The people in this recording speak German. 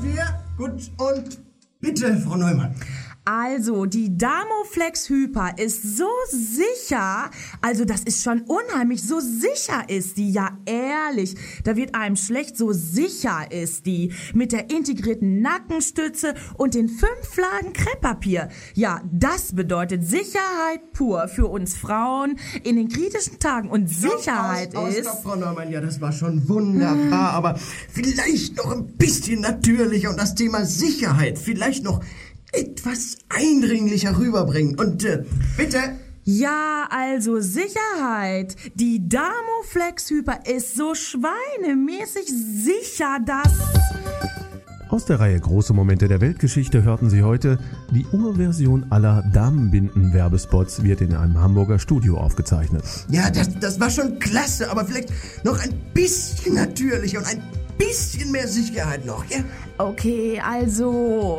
wir? Gut, und bitte, Frau Neumann. Also, die Damoflex Hyper ist so sicher, also das ist schon unheimlich, so sicher ist die, ja ehrlich, da wird einem schlecht, so sicher ist die, mit der integrierten Nackenstütze und den 5 Lagen Krepppapier. Ja, das bedeutet Sicherheit pur für uns Frauen in den kritischen Tagen und Sicherheit ist... Stopp, Frau Neumann, ja, das war schon wunderbar, aber vielleicht noch ein bisschen natürlicher und das Thema Sicherheit vielleicht noch etwas eindringlicher rüberbringen. Und bitte... Ja, also Sicherheit. Die Damoflex Hyper ist so schweinemäßig sicher, dass... Aus der Reihe Große Momente der Weltgeschichte hörten Sie heute, die Urversion aller Damenbinden-Werbespots wird in einem Hamburger Studio aufgezeichnet. Ja, das war schon klasse, aber vielleicht noch ein bisschen natürlicher und ein bisschen mehr Sicherheit noch, ja? Okay, also...